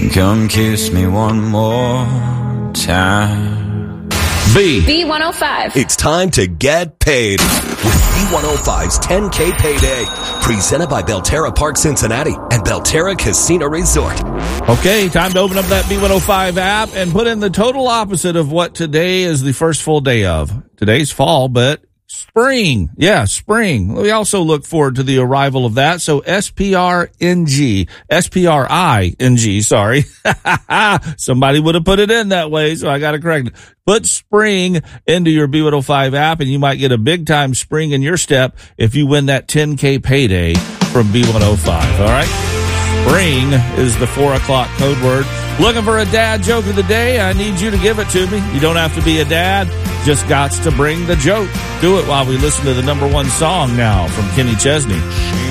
Come kiss me one more time. B105. It's time to get paid with B105's 10K Payday. Presented by Belterra Park Cincinnati and Belterra Casino Resort. Okay, time to open up that B105 app and put in the total opposite of what today is the first full day of. Today's fall, but spring. Yeah, spring. We also look forward to the arrival of that. So S-P-R-I-N-G, sorry. Somebody would have put it in that way, so I got to correct it. Put spring into your B105 app, and you might get a big-time spring in your step if you win that 10K payday from B105, all right? Spring is the 4 o'clock code word. Looking for a dad joke of the day? I need you to give it to me. You don't have to be a dad. Just gots to bring the joke. Do it while we listen to the number one song now from Kenny Chesney.